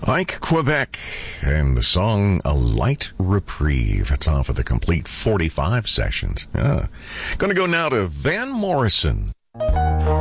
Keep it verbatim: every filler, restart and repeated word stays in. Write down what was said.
Ike Quebec and the song A Light Reprieve. It's off of the complete forty-five sessions. Yeah. Going to go now to Van Morrison.